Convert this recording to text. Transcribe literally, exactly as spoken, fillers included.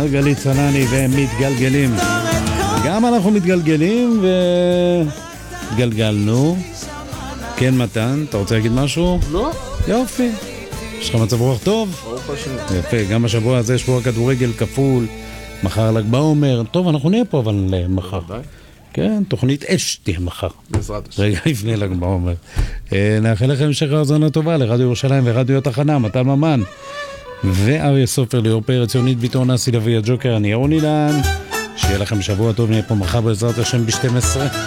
מרגלית צנני ומתגלגלים. גם אנחנו מתגלגלים וגלגלנו. כן מתן, אתה רוצה להגיד משהו? לא. יופי. יש לך מצב רוח טוב? ברוך השם. יפה, גם השבוע הזה יש פה כדורגל כפול. מחר ל"ג בעומר. טוב, אנחנו נהיה פה אבל מחר. כן, תוכנית אש תהיה מחר. בעזרת השם. רגע לפני ל"ג בעומר. נאחל לכם המשך האזנה טובה לרדיו ירושלים ורדיו התחנה, מתן ממן ואריה סופר, ליאור פרץ, ציונית ביטון, נאסי לוי הג'וקר, אני ירון אילן. שיהיה לכם שבוע טוב, נהיה פה מחר בעזרת השם ב-שתים עשרה.